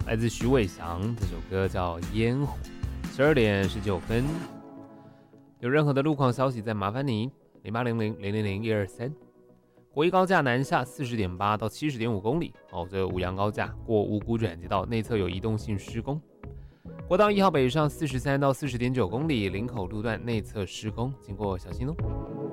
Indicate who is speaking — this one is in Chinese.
Speaker 1: 来自徐伟翔，这首歌叫《烟火》。12:19，有任何的路况消息再麻烦你0800000123。国一高架南下40.8到70.5公里，这五杨高架过五股转接道内侧有移动性施工。国道1号北上43到40.9公里，林口路段内侧施工，经过小心哦。